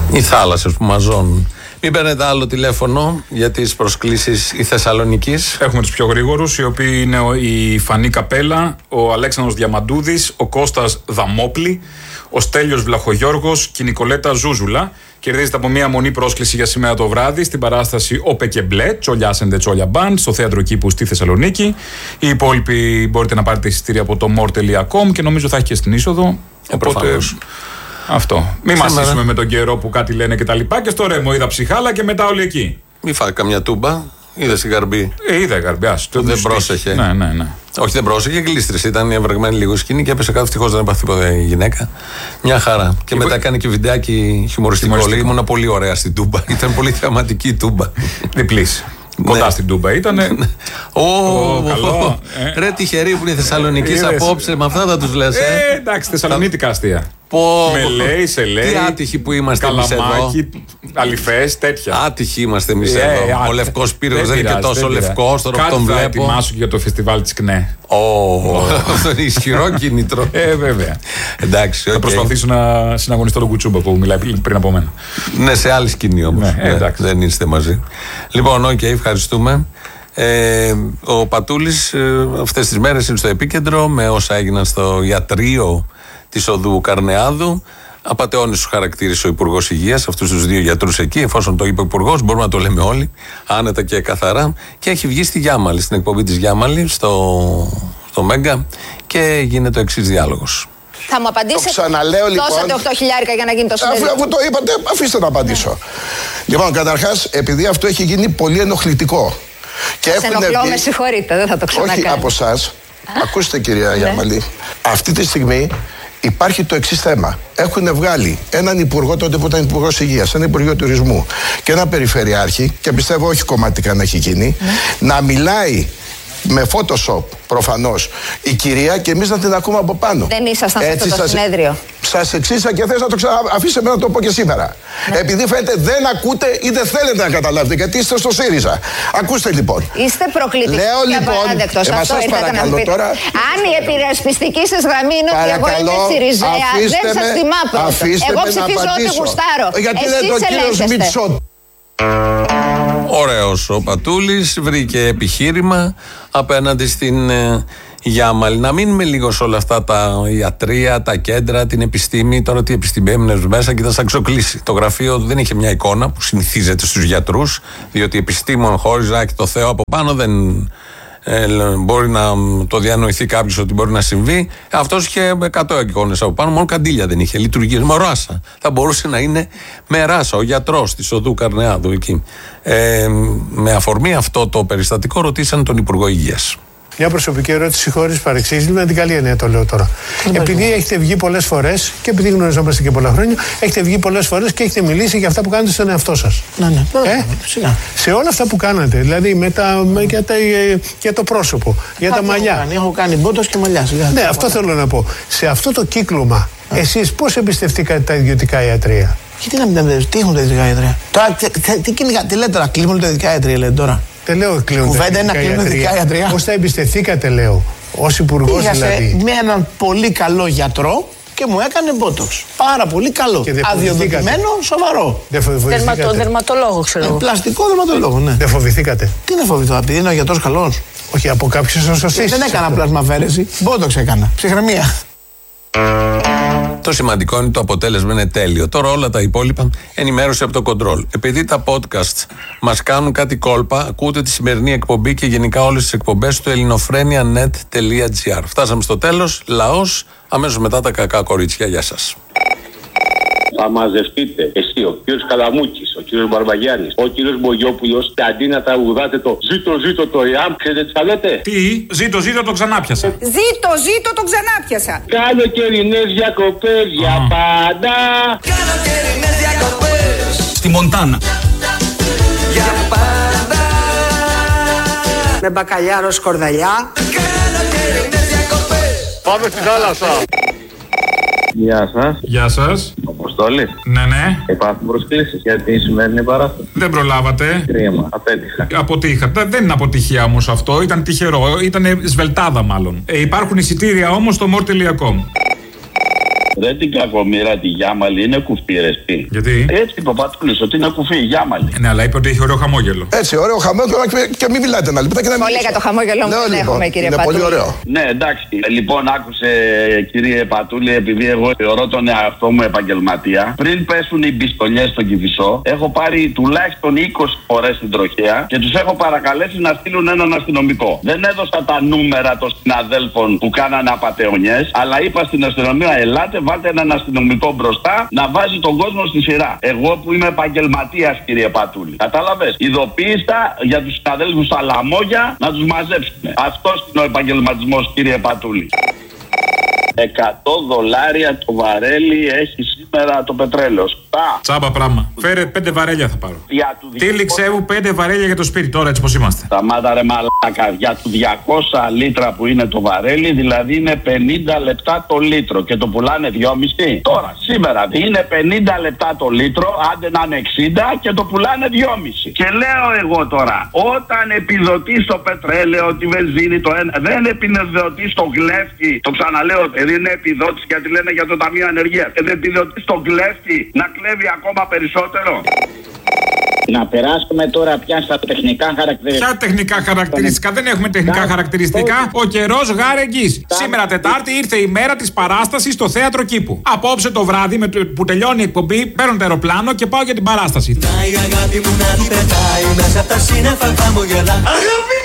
Οι θάλασσες που μαζώνουν. Μην παίρνετε άλλο τηλέφωνο για τις προσκλήσεις η Θεσσαλονικής. Έχουμε τους πιο γρήγορους, οι οποίοι είναι η Φανή Καπέλα, ο Αλέξανδρος Διαμαντούδης, ο Κώστας Δαμόπλη, ο Στέλιος Βλαχογιώργος και η Νικολέτα Ζούζουλα. Κερδίζετε από μία μονή πρόσκληση για σήμερα το βράδυ στην παράσταση Όπε και Μπλε, Τσολιάσεντε Τσόλια Μπαντ, στο Θέατρο Κήπου στη Θεσσαλονίκη. Οι υπόλοιποι μπορείτε να πάρετε εισιτήρια από το more.com και νομίζω θα έχει και στην είσοδο. Οπότε. Αυτό. Μην μας ζήσουμε με τον καιρό που κάτι λένε και τα λοιπά. Και στο Ρέμο είδα ψυχάλα και μετά όλοι εκεί. Μη φάει καμιά τούμπα. Είδε την Γαρμπή. Είδα η Γαρμπή. Δεν πρόσεχε. Ναι. Όχι, δεν πρόσεχε. Γλίστρησε. Ήταν ευρεγμένη λίγο σκηνή και έπεσε κάτω. Ευτυχώς δεν έπαθε τίποτα η γυναίκα. Μια χαρά. Και μετά έκανε και βιντεάκι χιουμοριστικό. Ήμουν πολύ ωραία στην τούμπα. Ήταν πολύ θεαματική η τούμπα. Διπλής. Κοντά στην τούμπα ήτανε. Καλό. Ρε τυχεροί που είναι Θεσσαλονικής απόψε, με αυτά θα τους λες. Εντάξει, θεσσαλονίτικα αστεία. Με λέει, σε λέει. Τι άτυχοι που είμαστε εμείς εδώ. Καλαμάκι, αληφές, τέτοια. Άτυχοι είμαστε εμείς εδώ. Ο Λευκός Πύργος δεν είναι και τόσο λευκός. Τώρα που τον βλέπω. Κάτι θα ετοιμάσω για το φεστιβάλ της ΚΝΕ. Αυτό είναι ισχυρό κίνητρο. Βέβαια. Εντάξει. Θα προσπαθήσω να συναγωνιστώ τον Κουτσούμπα που μιλάει πριν από μένα. Ναι, σε άλλη σκηνή όμως. Δεν είστε μαζί. Λοιπόν, ευχαριστούμε. Ο Πατούλης αυτές τις μέρες είναι στο επίκεντρο με όσα έγιναν στο ιατρείο της οδού Καρνεάδου. Απατεώνης του χαρακτήρισε ο Υπουργός Υγείας αυτούς τους δύο γιατρούς εκεί, εφόσον το είπε ο Υπουργός, μπορούμε να το λέμε όλοι, άνετα και καθαρά. Και έχει βγει στη Γιάμαλη, στην εκπομπή της Γιάμαλη, στο Μέγκα, και γίνεται ο εξής διάλογος. Θα μου απαντήσετε. Το ξαναλέω λοιπόν. Δώσατε 8 χιλιάρικα για να γίνει το συνέδριο. Αφού το είπατε, αφήστε να απαντήσω. Λοιπόν, καταρχάς, επειδή αυτό έχει γίνει πολύ ενοχλητικό. Σε ενοχλώ, με συγχωρείτε, δεν θα το ξανακάνω. Όχι από εσάς. Ακούστε, κυρία Γιάμαλη. Αυτή τη στιγμή υπάρχει το εξής θέμα. Έχουν βγάλει έναν υπουργό, τότε που ήταν υπουργός Υγείας, ένα υπουργείο τουρισμού και ένα περιφερειάρχη, και πιστεύω όχι κομματικά να έχει γίνει, να μιλάει με Photoshop προφανώς η κυρία και εμείς να την ακούμε από πάνω. Δεν ήσασταν σε αυτό το συνέδριο. Σας εξήγησα και θες να το αφήστε με να το πω και σήμερα. Επειδή φαίνεται δεν ακούτε ή δεν θέλετε να καταλάβετε, γιατί είστε στο ΣΥΡΙΖΑ. Ακούστε λοιπόν. Είστε προκλητικοί. Λέω λοιπόν, σας παρακαλώ τώρα. Αν η επηρεσπιστική σας γραμμή είναι ότι εγώ είμαι ΣΥΡΙΖΑ, δεν σας τιμά πρώτα. Εγώ ψηφίζω ό,τι γουστάρω. Γιατί λέτε ο κύριος Μητσό. Ωραίος ο Πατούλης, βρήκε επιχείρημα απέναντι στην Γιάμαλη. Να μείνουμε λίγο σε όλα αυτά τα ιατρεία, τα κέντρα, την επιστήμη. Τώρα τι επιστήμη έμεινε μέσα και θα σας ξοκλήσει. Το γραφείο δεν είχε μια εικόνα που συνηθίζεται στους γιατρούς, διότι επιστήμον χωρίς να έχει το Θεό από πάνω δεν μπορεί να το διανοηθεί κάποιος ότι μπορεί να συμβεί. Αυτός είχε 100 εικόνες από πάνω, μόνο καντήλια δεν είχε. Λειτουργίες με ράσα. Θα μπορούσε να είναι με ράσα ο γιατρός της οδού Καρνεάδου εκεί. Με αφορμή αυτό το περιστατικό ρωτήσαν τον Υπουργό Υγείας. Μια προσωπική ερώτηση χωρίς παρεξήγηση, με την καλή έννοια το λέω τώρα. Επειδή έχετε βγει πολλές φορές και επειδή γνωριζόμαστε και πολλά χρόνια, έχετε βγει πολλές φορές και έχετε μιλήσει για αυτά που κάνετε στον εαυτό σας. Ναι. Σε όλα αυτά που κάνατε, δηλαδή για το πρόσωπο, για τα μαλλιά. Έχω κάνει μπότος και μαλλιά. Ναι, αυτό θέλω να πω. Σε αυτό το κύκλωμα, εσείς πώς εμπιστευτήκατε τα ιδιωτικά ιατρεία? Γιατί να μην τα εμπιστευτείτε, τι έχουν τα ιδιωτικά ιατρεία? Τώρα, τι λέτε τώρα, κλείνουν τα ιδιωτικά ιατρεία, λέτε τώρα? Δεν λέω κλείνουν τα ιδιωτικά ιατρεία. Πώς τα εμπιστευτήκατε, λέω, ως υπουργός δηλαδή? Με έναν πολύ καλό γιατρό και μου έκανε μπότοξ. Πάρα πολύ καλό. Αδειοδοτημένο, σοβαρό. Δερματολόγο, ξέρω εγώ. Πλαστικό δερματολόγο, ναι. Δεν φοβηθήκατε? Τι να φοβηθώ, επειδή είναι ο γιατρός καλός? Όχι, από κάποιους σωστήσεις. Δεν έκανα πλασμαφέρεση. Μπότοξ έκανα. Ψυχραιμία. Το σημαντικό είναι το αποτέλεσμα είναι τέλειο. Τώρα όλα τα υπόλοιπα ενημέρωση από το κοντρόλ. Επειδή τα podcast μας κάνουν κάτι κόλπα, ακούτε τη σημερινή εκπομπή και γενικά όλες τις εκπομπές στο ελληνοφρένια.net.gr. Φτάσαμε στο τέλος. Λαός, αμέσως μετά τα κακά κορίτσια. Γεια σας. Θα μαζευτείτε εσύ, ο κύριος Καλαμούκης, ο κύριος Μπαρμπαγιάννης, ο κύριος Μπογιόπουλος, και αντί να τραγουδάτε το ζήτω το ΙΑΜ, ξέρετε τι θα λέτε? Τι, ζήτω το ξανάπιασα. Ζήτω το ξανάπιασα. Καλοκαιρινές διακοπές για πάντα. Καλοκαιρινές διακοπές στη Μοντάνα. Για πάντα. Με μπακαλιάρο σκορδαλιά. Καλοκαιρινές διακοπές. Πάμε στη θάλασσα. Γεια σας. Γεια σας. Αποστόλη. Ναι. Υπάρχουν προσκλήσεις για τη σημερινή παράσταση? Δεν προλάβατε. Κρίμα, απέτυχα. Αποτύχατε. Δεν είναι αποτυχία όμως αυτό. Ήταν τυχερό. Ήταν σβελτάδα μάλλον. Υπάρχουν εισιτήρια όμως στο more.com. Δεν την κακομοίρα τη Γιάμαλη, είναι κουφή, ρε. Γιατί? Έτσι είπε ο Πατούλης, ότι είναι κουφή η Γιάμαλη. Ναι, αλλά είπε ότι έχει ωραίο χαμόγελο. Έτσι, ωραίο χαμόγελο και μην μιλάτε να λυπείτε και να μην. Πολύ για το χαμόγελο μου δεν έχουμε, κύριε Πατούλη. Είναι πολύ ωραίο. Ναι, εντάξει. Λοιπόν, άκουσε, κύριε Πατούλη, επειδή εγώ θεωρώ τον εαυτό μου επαγγελματία, πριν πέσουν οι πιστολιές στον Κηφισό, έχω πάρει τουλάχιστον 20 φορές την τροχέα και τους έχω παρακαλέσει να στείλουν έναν αστυνομικό. Δεν έδωσα τα νούμερα των συναδέλφων που κάνανε απατεωνιές, αλλά είπα στην αστυνομία: ελάτε, βάλτε έναν αστυνομικό μπροστά να βάζει τον κόσμο στη σειρά. Εγώ που είμαι επαγγελματίας, κύριε Πατούλη. Κατάλαβες. Ειδοποίησα για τους συναδέλφους στα λαμόγια να τους μαζέψουν. Αυτός είναι ο επαγγελματισμός, κύριε Πατούλη. $100 το βαρέλι έχει σήμερα το πετρέλαιο. Τσάμπα πράγμα. Φέρε 5 βαρέλια θα πάρω. Τύλιξε μου 5 βαρέλια για το σπίτι τώρα, έτσι πως είμαστε. Σταμάτα ρε μαλάκα. Για του 200 λίτρα που είναι το βαρέλι, δηλαδή είναι 50 λεπτά το λίτρο και το πουλάνε 2,5. Τώρα, σήμερα είναι 50 λεπτά το λίτρο, άντε να είναι 60 και το πουλάνε 2,5. Και λέω εγώ τώρα, όταν επιδοτεί το πετρέλαιο, τη βενζίνη, το ένα, δεν επιδοτεί το κλέφτη, το ξαναλέω, δεν είναι επιδότηση γιατί λένε για το Ταμείο Ανεργίας. Δεν επιδοτεί τον κλέφτη να κλέβει ακόμα περισσότερο. Να περάσουμε τώρα πια στα τεχνικά χαρακτηριστικά. Ποια τεχνικά χαρακτηριστικά? Δεν έχουμε τεχνικά χαρακτηριστικά. Ο καιρός γάρε εγγύς. Σήμερα Τετάρτη ήρθε η μέρα της παράστασης στο Θέατρο Κήπου. Απόψε το βράδυ που τελειώνει η εκπομπή, παίρνω το αεροπλάνο και πάω για την παράσταση. Αγάπη μου να την πετάει μέσα από τα σύννεφα χαμογελά. Αγάπη!